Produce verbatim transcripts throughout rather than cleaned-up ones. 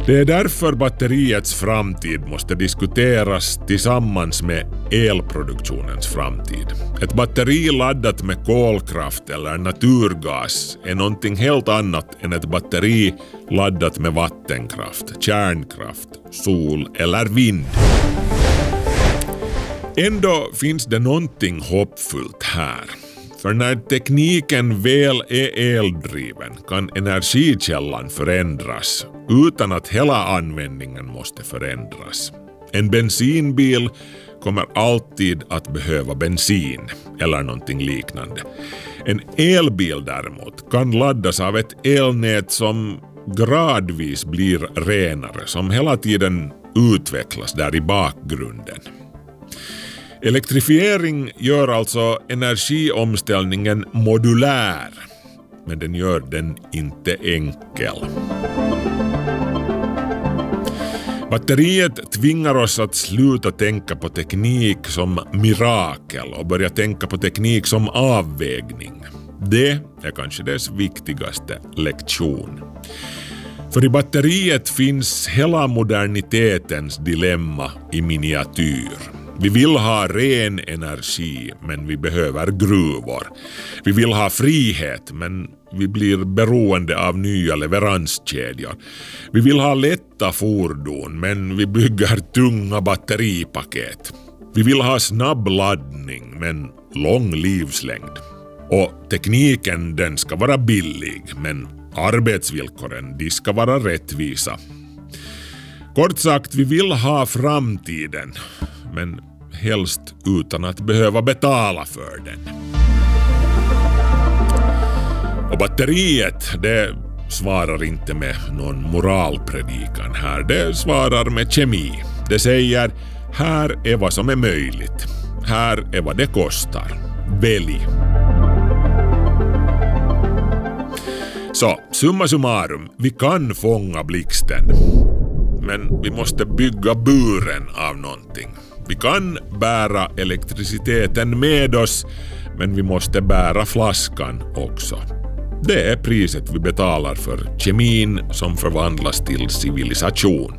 Det är därför batteriets framtid måste diskuteras tillsammans med elproduktionens framtid. Ett batteri laddat med kolkraft eller naturgas är någonting helt annat än ett batteri laddat med vattenkraft, kärnkraft, sol eller vind. Ändå finns det någonting hoppfullt här. För när tekniken väl är eldriven kan energikällan förändras utan att hela användningen måste förändras. En bensinbil kommer alltid att behöva bensin eller någonting liknande. En elbil däremot kan laddas av ett elnät som gradvis blir renare, som hela tiden utvecklas där i bakgrunden. Elektrifiering gör alltså energiomställningen modulär, men den gör den inte enkel. Batteriet tvingar oss att sluta tänka på teknik som mirakel och börja tänka på teknik som avvägning. Det är kanske dess viktigaste lektion. För i batteriet finns hela modernitetens dilemma i miniatyr. Vi vill ha ren energi, men vi behöver gruvor. Vi vill ha frihet, men vi blir beroende av nya leveranskedjor. Vi vill ha lätta fordon, men vi bygger tunga batteripaket. Vi vill ha snabb laddning, men lång livslängd. Och tekniken, den ska vara billig, men arbetsvillkoren, de ska vara rättvisa. Kort sagt, vi vill ha framtiden, men helst utan att behöva betala för den. Och batteriet, det svarar inte med någon moralpredikan här. Det svarar med kemi. Det säger, här är vad som är möjligt. Här är vad det kostar. Välj. Så, summa summarum, vi kan fånga blixten. Men vi måste bygga buren av någonting. Vi kan bära elektriciteten med oss, men vi måste bära flaskan också. Det är priset vi betalar för kemin som förvandlas till civilisation.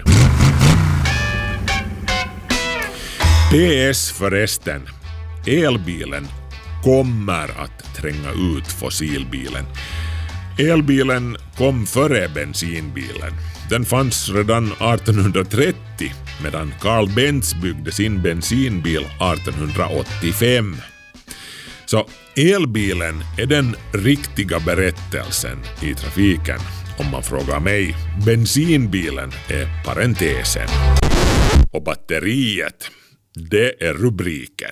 P S förresten, elbilen kommer att tränga ut fossilbilen. Elbilen kom före bensinbilen. Den fanns redan arton trettio medan Carl Benz byggde sin bensinbil arton åttiofem. Så elbilen är den riktiga berättelsen i trafiken. Om man frågar mig, bensinbilen är parentesen. Och batteriet, det är rubriken.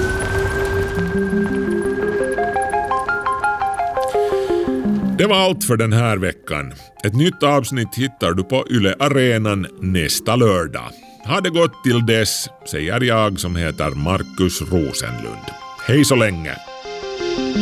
Det var allt för den här veckan. Ett nytt avsnitt hittar du på Yle Arenan nästa lördag. Ha det gott till dess, säger jag som heter Markus Rosenlund. Hej så länge!